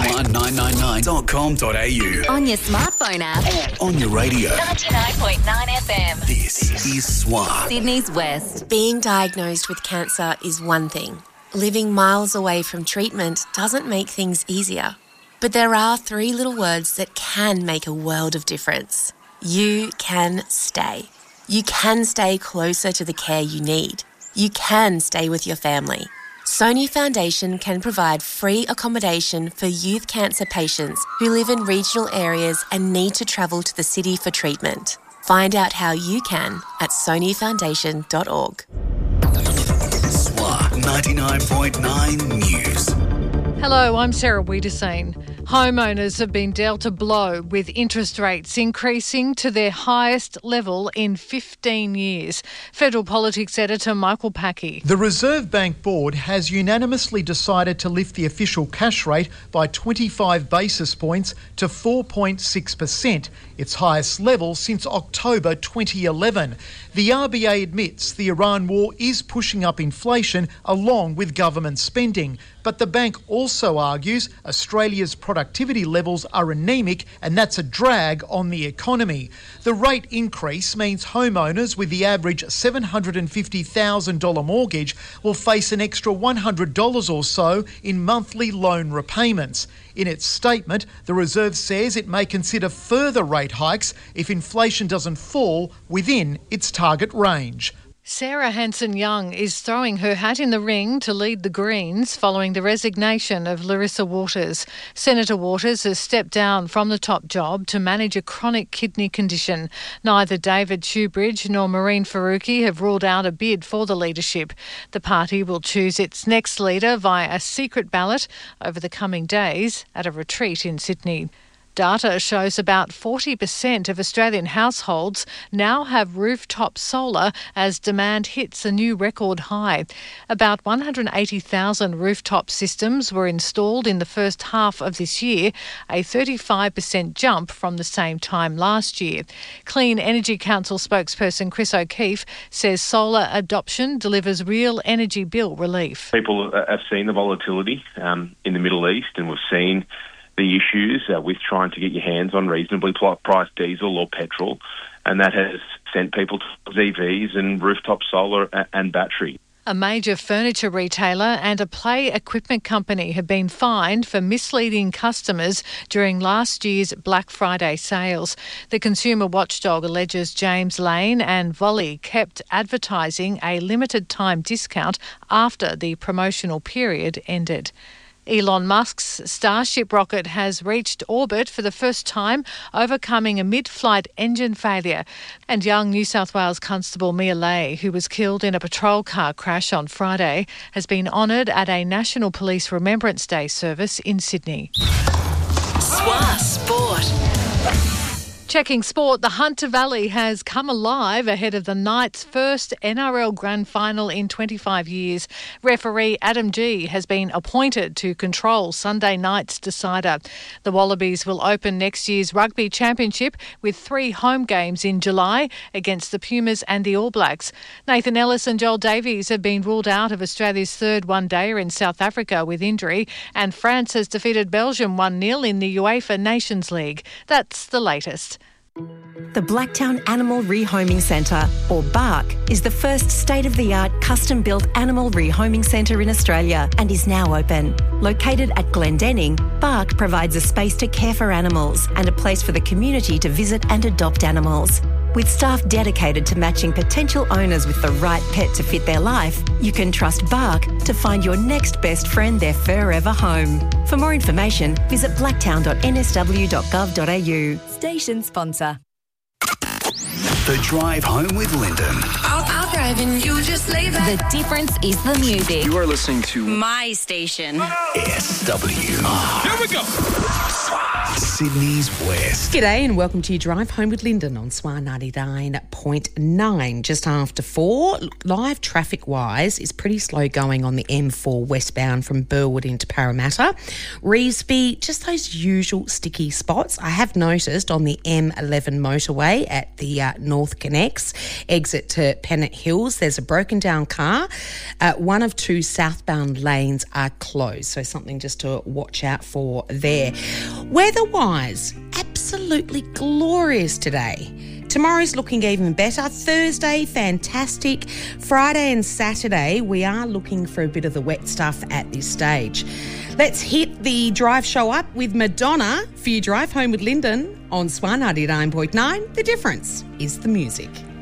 swan999.com.au. On your smartphone app. On your radio. 99.9 FM. This is Swan. Sydney's West. Being diagnosed with cancer is one thing. Living miles away from treatment doesn't make things easier. But there are 3 little words that can make a world of difference. You can stay. You can stay closer to the care you need. You can stay with your family. Sony Foundation can provide free accommodation for youth cancer patients who live in regional areas and need to travel to the city for treatment. Find out how you can at sonyfoundation.org. Swan 99.9 News. Hello, I'm Sarah Wiederseen. Homeowners have been dealt a blow with interest rates increasing to their highest level in 15 years. Federal Politics Editor Michael Packey. The Reserve Bank Board has unanimously decided to lift the official cash rate by 25 basis points to 4.6%, its highest level since October 2011. The RBA admits the Iran war is pushing up inflation along with government spending, but the bank also argues Australia's productivity levels are anemic and that's a drag on the economy. The rate increase means homeowners with the average $750,000 mortgage will face an extra $100 or so in monthly loan repayments. In its statement, the Reserve says it may consider further rate hikes if inflation doesn't fall within its target range. Sarah Hanson-Young is throwing her hat in the ring to lead the Greens following the resignation of Larissa Waters. Senator Waters has stepped down from the top job to manage a chronic kidney condition. Neither David Shoebridge nor Maureen Faruqi have ruled out a bid for the leadership. The party will choose its next leader via a secret ballot over the coming days at a retreat in Sydney. Data shows about 40% of Australian households now have rooftop solar as demand hits a new record high. About 180,000 rooftop systems were installed in the first half of this year, a 35% jump from the same time last year. Clean Energy Council spokesperson Chris O'Keefe says solar adoption delivers real energy bill relief. People have seen the volatility in the Middle East, and we've seen the issues with trying to get your hands on reasonably priced diesel or petrol, and that has sent people to EVs and rooftop solar and battery. A major furniture retailer and a play equipment company have been fined for misleading customers during last year's Black Friday sales. The consumer watchdog alleges James Lane and Volley kept advertising a limited time discount after the promotional period ended. Elon Musk's Starship rocket has reached orbit for the first time, overcoming a mid-flight engine failure. And young New South Wales Constable Mia Lay, who was killed in a patrol car crash on Friday, has been honoured at a National Police Remembrance Day service in Sydney. Swan Sport. Checking sport, the Hunter Valley has come alive ahead of the Knights' first NRL Grand Final in 25 years. Referee Adam G has been appointed to control Sunday night's decider. The Wallabies will open next year's Rugby Championship with 3 home games in July against the Pumas and the All Blacks. Nathan Ellis and Joel Davies have been ruled out of Australia's third one-dayer in South Africa with injury, and France has defeated Belgium 1-0 in the UEFA Nations League. That's the latest. The Blacktown Animal Rehoming Centre, or BARC, is the first state-of-the-art custom-built animal rehoming centre in Australia and is now open. Located at Glendenning, BARC provides a space to care for animals and a place for the community to visit and adopt animals. With staff dedicated to matching potential owners with the right pet to fit their life, you can trust BARC to find your next best friend their forever home. For more information, visit blacktown.nsw.gov.au. Station sponsor. The Drive Home with Lyndon. I'll drive and you just lay back. The difference is the music. You are listening to My station. SWR. Here we go. Sydney's West. G'day and welcome to your Drive Home with Lyndon on Swan 99.9. Just after 4, live traffic-wise is pretty slow going on the M4 westbound from Burwood into Parramatta. Revesby, just those usual sticky spots. I have noticed on the M11 motorway at the North Connects, exit to Pennant Hill Hills. There's a broken down car. One of two southbound lanes are closed, so something just to watch out for there. Weather-wise, absolutely glorious today. Tomorrow's looking even better. Thursday, fantastic. Friday and Saturday, we are looking for a bit of the wet stuff at this stage. Let's hit the drive show up with Madonna for your drive home with Lyndon on Swan 99.9. The difference is the music.